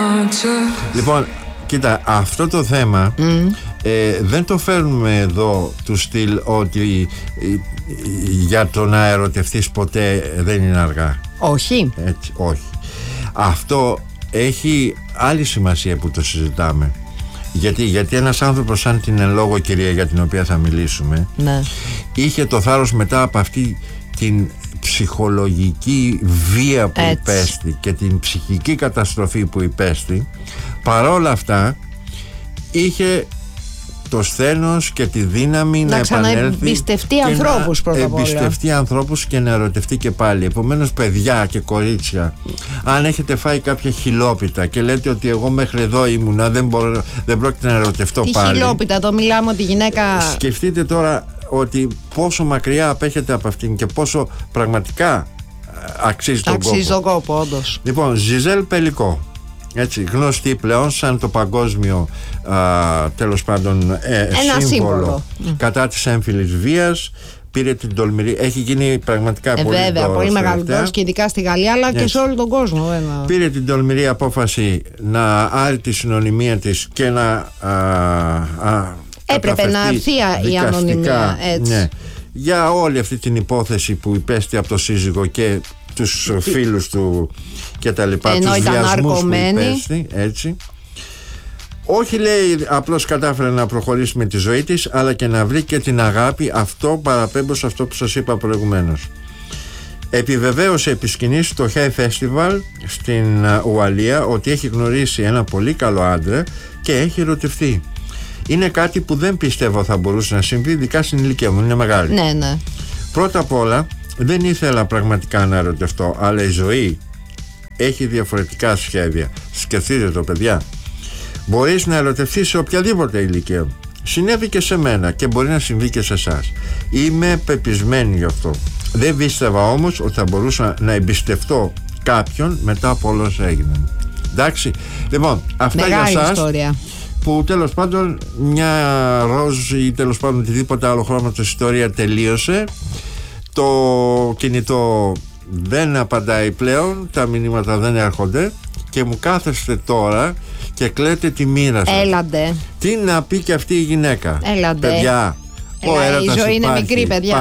Λοιπόν, κοίτα, αυτό το θέμα δεν το φέρνουμε εδώ του στυλ ότι για το να ερωτευτείς ποτέ δεν είναι αργά. Όχι. Έτσι, όχι. Αυτό έχει άλλη σημασία που το συζητάμε. Γιατί ένας άνθρωπος σαν την εν λόγω κυρία για την οποία θα μιλήσουμε, ναι, είχε το θάρρος μετά από αυτή την ψυχολογική βία που υπέστη και την ψυχική καταστροφή που υπέστη, παρόλα αυτά είχε το σθένος και τη δύναμη να ξαναεμπιστευτεί ανθρώπους πρώτα απ' όλα. Εμπιστευτεί ανθρώπους και να ερωτευτεί και πάλι. Επομένως, παιδιά και κορίτσια, αν έχετε φάει κάποια χιλόπιτα και λέτε ότι εγώ μέχρι εδώ ήμουνα, δεν πρόκειται να ερωτευτώ πάλι. Τι χιλόπιτα, το μιλάμε ότι η γυναίκα. Σκεφτείτε τώρα ότι πόσο μακριά απέχετε από αυτήν και πόσο πραγματικά αξίζει τον κόπο, όντως. Λοιπόν, Ζιζέλ Πελικό, έτσι, γνωστή πλέον σαν το παγκόσμιο τέλος πάντων σύμβολο κατά της έμφυλης βίας, πήρε την τολμηρή, έχει γίνει πραγματικά πολύ μεγάλο και ειδικά στη Γαλλία, αλλά και σε όλο τον κόσμο. Πήρε την τολμηρή απόφαση να άρει τη συνωνυμία της και να έπρεπε να αρθεί η ανωνυμία, έτσι. Ναι, για όλη αυτή την υπόθεση που υπέστη από το σύζυγο και τους φίλους του και τα λοιπά, τους βιασμούς που υπέστη, έτσι. Όχι, λέει, απλώς κατάφερε να προχωρήσει με τη ζωή της, αλλά και να βρει και την αγάπη. Αυτό παραπέμπω σε αυτό που σας είπα προηγουμένως. Επιβεβαίωσε επί σκηνής στο Hay Festival στην Ουαλία ότι έχει γνωρίσει ένα πολύ καλό άντρα και έχει ερωτευτεί. Είναι κάτι που δεν πιστεύω θα μπορούσε να συμβεί, ειδικά στην ηλικία μου, είναι μεγάλη. Ναι, ναι. Πρώτα απ' όλα, δεν ήθελα πραγματικά να ερωτευτώ, αλλά η ζωή έχει διαφορετικά σχέδια. Σκεφτείτε το, παιδιά. Μπορείς να ερωτευτείς σε οποιαδήποτε ηλικία. Συνέβη και σε μένα και μπορεί να συμβεί και σε εσάς. Είμαι πεπισμένη γι' αυτό. Δεν πίστευα όμως ότι θα μπορούσα να εμπιστευτώ κάποιον μετά από όλα όσα έγιναν. Εντάξει. Λοιπόν, αυτά μεγάλη για σας. Ιστορία. Που τέλος πάντων μια ροζ ή τέλος πάντων οτιδήποτε άλλο χρώμα της ιστορία τελείωσε. Το κινητό δεν απαντάει πλέον, τα μηνύματα δεν έρχονται και μου κάθεστε τώρα και κλαίτε τη μοίρα σας. Έλαντε. Τι να πει και αυτή η γυναίκα. Έλαντε. Παιδιά, η ζωή είναι μικρή, παιδιά.